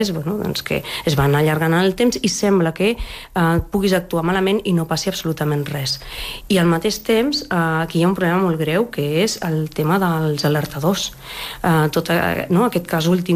bueno, doncs que es van allargant en el temps i sembla que puguis actuar malament i no passi absolutament res. I al mateix temps aquí hi ha un problema molt greu, que és el tema dels alertadors. Aquest cas últim